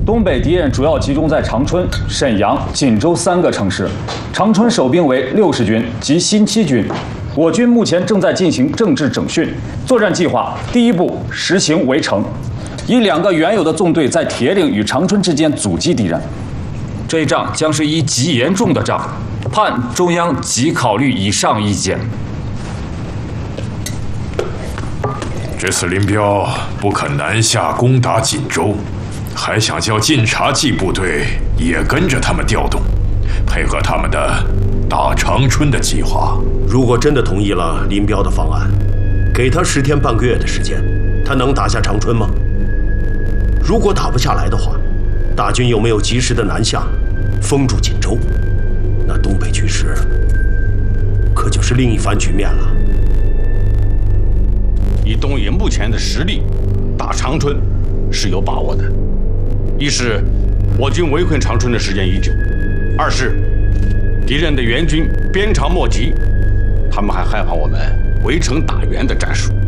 东北敌人主要集中在长春、沈阳、锦州3个城市。长春守兵为60军及新七军。我军目前正在进行政治整训。作战计划第一步实行围城，以2个原有的纵队在铁岭与长春之间阻击敌人。这一仗将是一极严重的仗，盼中央即考虑以上意见。 这次林彪不肯南下攻打锦州，还想叫晋察冀部队也跟着他们调动，配合他们的打长春的计划。 如果真的同意了林彪的方案，给他10天半个月的时间，他能打下长春吗？如果打不下来的话，大军又没有及时的南下，封住锦州，那东北局势可就是另一番局面了。 以东野目前的实力，打长春是有把握的。一是我军围困长春的时间已久，二是敌人的援军鞭长莫及，他们还害怕我们围城打援的战术。